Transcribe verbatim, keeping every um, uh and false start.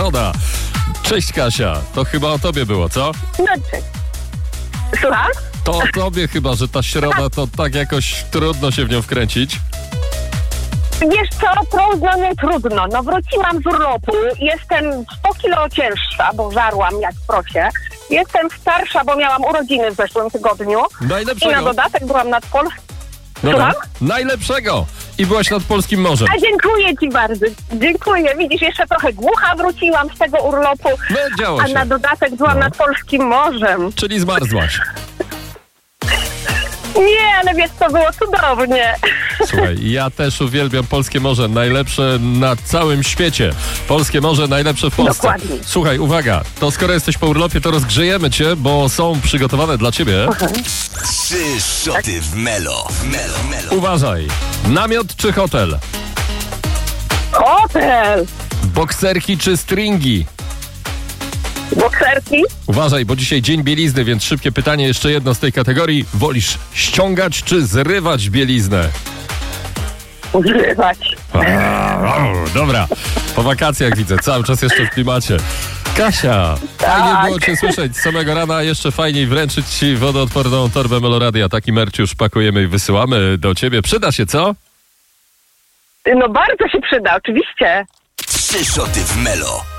środa. Cześć Kasia, to chyba o tobie było, co? No cześć. Słucham? To o tobie chyba, że ta środa to tak jakoś trudno się w nią wkręcić. Wiesz co, trudno, nie trudno. No wróciłam z urlopu, jestem sto kilo cięższa, bo żarłam jak prosie. Jestem starsza, bo miałam urodziny w zeszłym tygodniu. Najlepszego. I na dodatek byłam nad Polską. Dobra. Najlepszego. I byłaś nad polskim morzem. A dziękuję ci bardzo. Dziękuję. Widzisz, jeszcze trochę głucha wróciłam z tego urlopu. No, działo A się. na dodatek byłam No. nad polskim morzem. Czyli zmarzłaś. Nie, ale wiesz, to było cudownie. Słuchaj, ja też uwielbiam polskie morze, najlepsze na całym świecie. Polskie morze najlepsze w Polsce. Dokładnie. Słuchaj, uwaga, to skoro jesteś po urlopie, to rozgrzejemy cię, bo są przygotowane dla ciebie. Trzy szoty w Melo. W Melo, Melo. Uważaj, namiot czy hotel? Hotel. Bokserki czy stringi? Bokserki. Uważaj, bo dzisiaj dzień bielizny, więc szybkie pytanie, jeszcze jedno z tej kategorii. Wolisz ściągać czy zrywać bieliznę? Używać. Dobra, po wakacjach widzę, cały czas jeszcze w klimacie. Kasia, fajnie Tak. było cię słyszeć z samego rana, a jeszcze fajniej wręczyć ci wodoodporną torbę Meloradia. Taki merch już pakujemy i wysyłamy do ciebie. Przyda się, co? No bardzo się przyda, oczywiście. Trzy szoty w Melo.